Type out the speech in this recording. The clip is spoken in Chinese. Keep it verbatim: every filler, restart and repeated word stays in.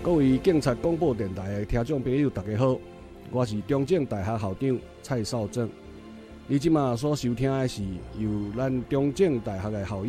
各位警察广播电台的听众朋友，大家好，我是中正大学校长蔡少正。你即马所收听的是由咱中正大学的校友